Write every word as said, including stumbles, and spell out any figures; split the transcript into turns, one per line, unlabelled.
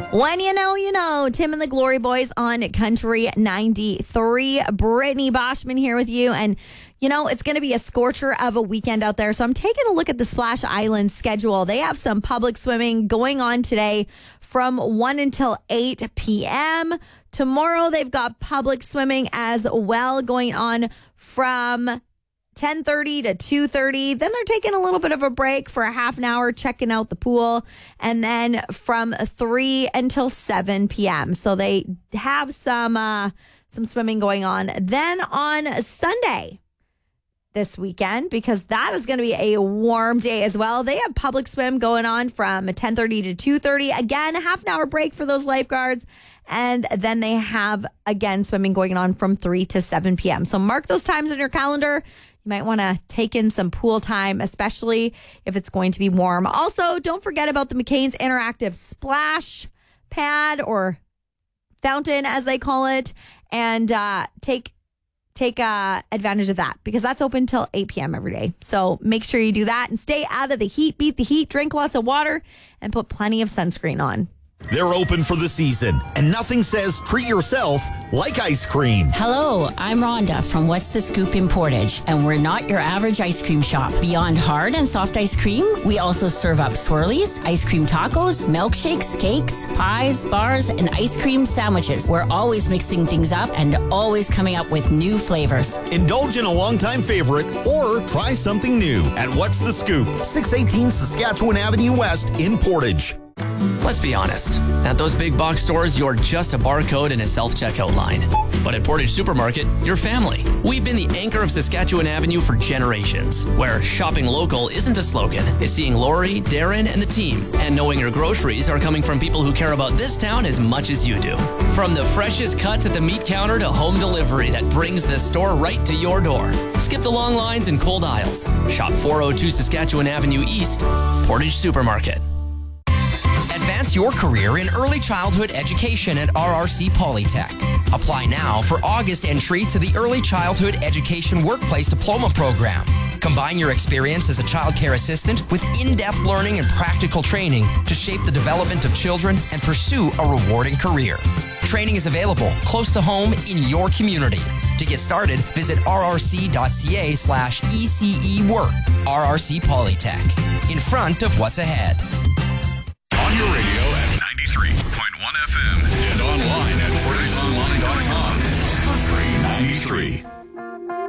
When you know, you know. Tim and the Glory Boys on Country ninety-three. Brittany Boschman here with you. And, you know, it's going to be a scorcher of a weekend out there. So I'm taking a look at the Splash Island schedule. They have some public swimming going on today from one until eight p.m. Tomorrow, they've got public swimming as well going on from ten thirty to two thirty. Then they're taking a little bit of a break for a half an hour, checking out the pool. And then from three until seven p.m. So they have some uh, some swimming going on. Then on Sunday this weekend, because that is going to be a warm day as well, they have public swim going on from ten thirty to two thirty. Again, half an hour break for those lifeguards. And then they have, again, swimming going on from three to seven p.m. So mark those times on your calendar. You might want to take in some pool time, especially if it's going to be warm. Also, don't forget about the McCain's Interactive Splash Pad, or fountain as they call it, and uh, take take uh, advantage of that, because that's open till eight p.m. every day. So make sure you do that and stay out of the heat, beat the heat, drink lots of water, and put plenty of sunscreen on.
They're open for the season, and nothing says treat yourself like ice cream.
Hello, I'm Rhonda from What's the Scoop in Portage, and we're not your average ice cream shop. Beyond hard and soft ice cream, we also serve up swirlies, ice cream tacos, milkshakes, cakes, pies, bars, and ice cream sandwiches. We're always mixing things up and always coming up with new flavors.
Indulge in a longtime favorite or try something new at What's the Scoop, six eighteen Saskatchewan Avenue West in Portage.
Let's be honest. At those big box stores, you're just a barcode and a self-checkout line. But at Portage Supermarket, you're family. We've been the anchor of Saskatchewan Avenue for generations, where shopping local isn't a slogan. It's seeing Lori, Darren, and the team, and knowing your groceries are coming from people who care about this town as much as you do. From the freshest cuts at the meat counter to home delivery that brings the store right to your door. Skip the long lines and cold aisles. Shop four oh two Saskatchewan Avenue East, Portage Supermarket.
Advance your career in early childhood education at R R C Polytech. Apply now for August entry to the Early Childhood Education Workplace Diploma Program. Combine your experience as a child care assistant with in-depth learning and practical training to shape the development of children and pursue a rewarding career. Training is available close to home in your community. To get started, visit rrc.ca slash ECE work. R R C Polytech, in front of what's ahead.
On your radio at ninety-three point one F M and online at